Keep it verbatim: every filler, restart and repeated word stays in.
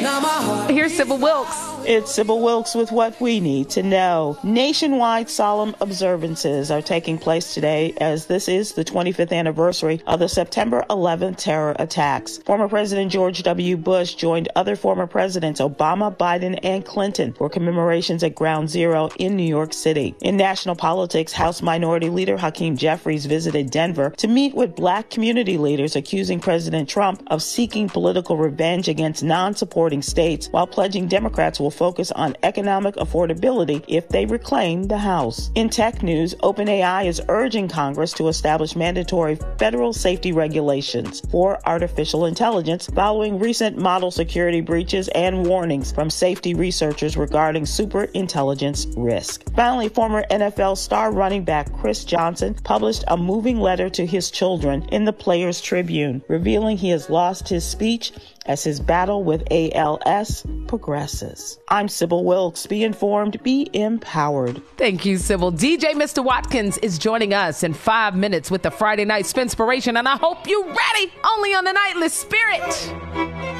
Here's Sybil Wilkes. It's Sybil Wilkes with what we need to know. Nationwide solemn observances are taking place today as this is the twenty-fifth anniversary of the September eleventh terror attacks. Former President George W. Bush joined other former presidents Obama, Biden, and Clinton for commemorations at Ground Zero in New York City. In national politics, House Minority Leader Hakeem Jeffries visited Denver to meet with black community leaders accusing President Trump of seeking political revenge against non-supporting states while pledging Democrats will focus on economic affordability if they reclaim the House. In tech news, OpenAI is urging Congress to establish mandatory federal safety regulations for artificial intelligence following recent model security breaches and warnings from safety researchers regarding superintelligence risk. Finally, former N F L star running back Chris Johnson published a moving letter to his children in the Players Tribune, revealing he has lost his speech as his battle with A L S progresses. I'm Sybil Wilkes. Be informed, be empowered. Thank you, Sybil. D J Mister Watkins is joining us in five minutes with the Friday Night Spinspiration, and I hope you're ready. Only on the Nightly Spirit.